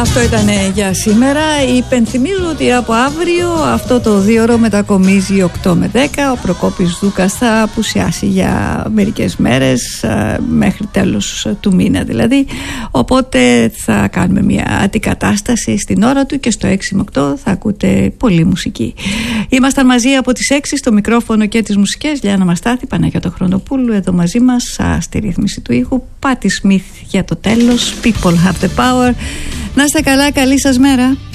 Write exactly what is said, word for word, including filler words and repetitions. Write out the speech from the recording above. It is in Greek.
Αυτό ήταν για σήμερα. Υπενθυμίζω ότι από αύριο αυτό το δύο ώρο μετακομίζει οκτώ με δέκα. Ο Προκόπης Δούκας θα απουσιάσει για μερικές μέρες, μέχρι τέλος του μήνα δηλαδή. Οπότε θα κάνουμε μια αντικατάσταση στην ώρα του και στο έξι με οκτώ θα ακούτε πολλή μουσική. Ήμασταν μαζί από τις έξι στο μικρόφωνο και τις μουσικές. Λιάννα Μαστάθη, Παναγιώτο Χρονοπούλου εδώ μαζί μας στη ρύθμιση του ήχου. Πάτη Σμιθ για το τέλος. People have the power. Να είστε καλά, καλή σας μέρα.